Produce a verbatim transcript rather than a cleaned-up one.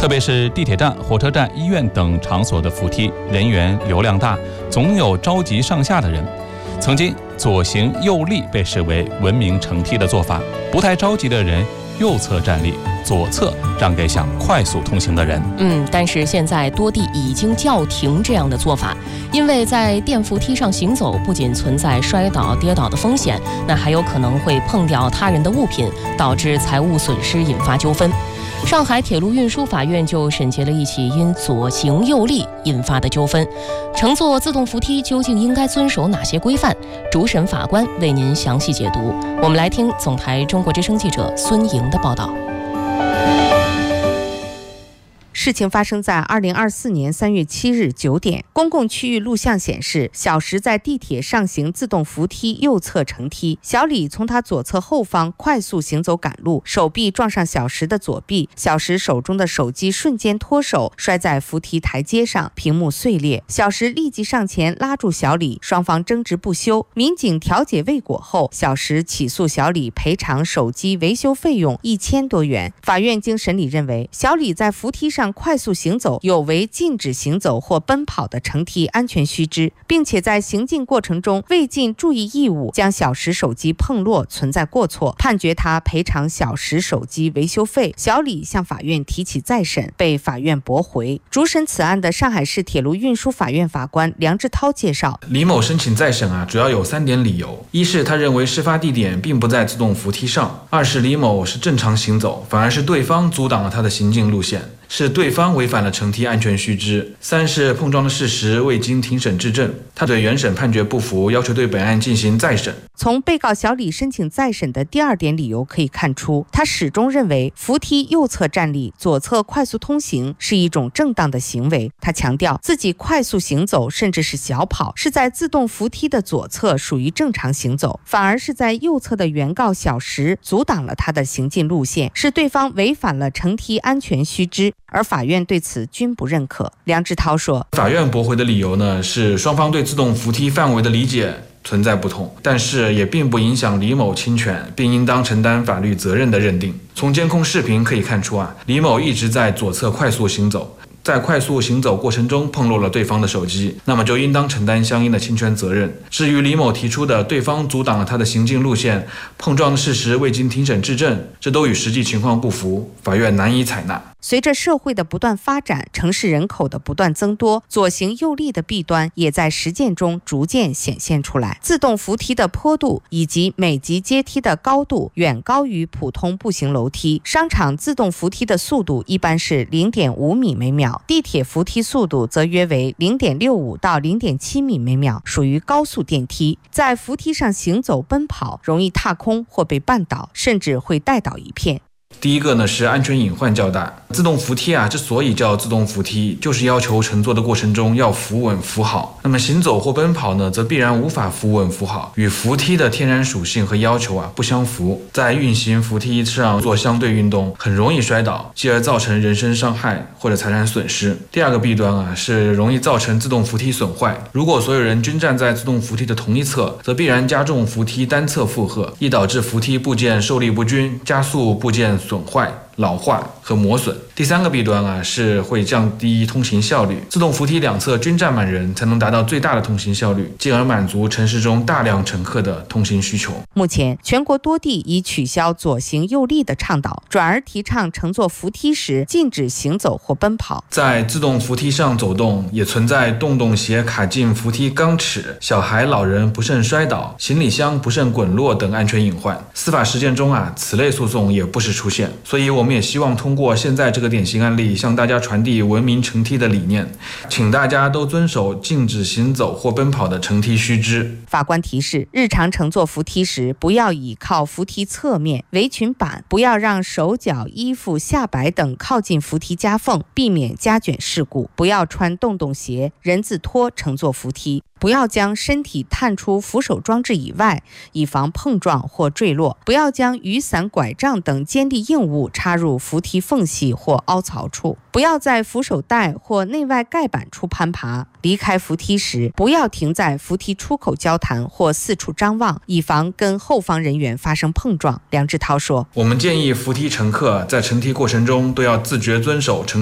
特别是地铁站、火车站、医院等场所的扶梯，人员流量大，总有着急上下的人。曾经左行右立被视为文明乘梯的做法，不太着急的人右侧站立，左侧让给想快速通行的人。 嗯，但是现在多地已经叫停这样的做法，因为在电扶梯上行走不仅存在摔倒、跌倒的风险，那还有可能会碰掉他人的物品，导致财物损失，引发纠纷。上海铁路运输法院就审结了一起因左行右立引发的纠纷。乘坐自动扶梯究竟应该遵守哪些规范？主审法官为您详细解读。我们来听总台中国之声记者孙莹的报道。 事情发生在二零二四年三月七日九点，公共区域录像显示，小石在地铁上行自动扶梯右侧乘梯，小李从他左侧后方快速行走赶路，手臂撞上小石的左臂，小石手中的手机瞬间脱手，摔在扶梯台阶上，屏幕碎裂。小石立即上前拉住小李，双方争执不休。民警调解未果后，小石起诉小李赔偿手机维修费用一千多元。法院经审理认为，小李在扶梯上快速行走有违禁止行走或奔跑的乘梯安全须知，并且在行进过程中未尽注意义务，将小石手机碰落，存在过错，判决他赔偿小石手机维修费。小李向法院提起再审，被法院驳回。主审此案的上海市铁路运输法院法官梁志涛介绍， 李某申请再审啊，主要有三点理由：一是他认为事发地点并不在自动扶梯上；二是李某是正常行走，反而是对方阻挡了他的行进路线，是对方违反了乘梯安全须知；三是碰撞的事实未经庭审质证。他对原审判决不服，要求对本案进行再审。 从被告小李申请再审的第二点理由可以看出，他始终认为扶梯右侧站立，左侧快速通行是一种正当的行为。他强调自己快速行走甚至是小跑是在自动扶梯的左侧属于正常行走，反而是在右侧的原告小石阻挡了他的行进路线，是对方违反了乘梯安全须知，而法院对此均不认可。梁志涛说， 法院驳回的理由呢，是双方对自动扶梯范围的理解存在不同，但是也并不影响李某侵权并应当承担法律责任的认定。从监控视频可以看出啊，李某一直在左侧快速行走，在快速行走过程中碰落了对方的手机，那么就应当承担相应的侵权责任。至于李某提出的对方阻挡了他的行进路线，碰撞的事实未经庭审质证，这都与实际情况不符，法院难以采纳。 随着社会的不断发展，城市人口的不断增多，左行右立的弊端也在实践中逐渐显现出来。自动扶梯的坡度以及每级阶梯的高度远高于普通步行楼梯，商场自动扶梯的速度一般是 零点五米每秒，地铁扶梯速度则约为 零点六五到 零点七米每秒，属于高速电梯。在扶梯上行走奔跑，容易踏空或被绊倒，甚至会带倒一片。 第一个呢是安全隐患较大。自动扶梯啊，之所以叫自动扶梯，就是要求乘坐的过程中要扶稳扶好。那么行走或奔跑呢，则必然无法扶稳扶好，与扶梯的天然属性和要求啊不相符。在运行扶梯上做相对运动，很容易摔倒，继而造成人身伤害或者财产损失。第二个弊端啊，是容易造成自动扶梯损坏。如果所有人均站在自动扶梯的同一侧，则必然加重扶梯单侧负荷，易导致扶梯部件受力不均，加速部件损坏、老化和磨损。第三个弊端啊，是会降低通行效率。自动扶梯两侧均站满人，才能达到最大的通行效率，进而满足城市中大量乘客的通行需求。 目前，全国多地已取消左行右立的倡导，转而提倡乘坐扶梯时禁止行走或奔跑。 在自动扶梯上走动，也存在洞洞鞋卡进扶梯钢齿、小孩、老人不慎摔倒、行李箱不慎滚落等安全隐患。司法实践中啊，此类诉讼也不时出现。所以我们也希望通过现在这个典型案例，向大家传递文明乘梯的理念，请大家都遵守禁止行走或奔跑的乘梯须知。 法官提示，日常乘坐扶梯时，不要倚靠扶梯侧面、围裙板，不要让手脚、衣服、下摆等靠近扶梯夹缝，避免夹卷事故；不要穿洞洞鞋、人字拖乘坐扶梯；不要将身体探出扶手装置以外，以防碰撞或坠落；不要将雨伞、拐杖等尖利硬物插入扶梯缝隙或凹槽处；不要在扶手带或内外盖板处攀爬；离开扶梯时，不要停在扶梯出口交谈或四处张望，以防跟后方人员发生碰撞。梁志涛说， 我们建议扶梯乘客在乘梯过程中都要自觉遵守乘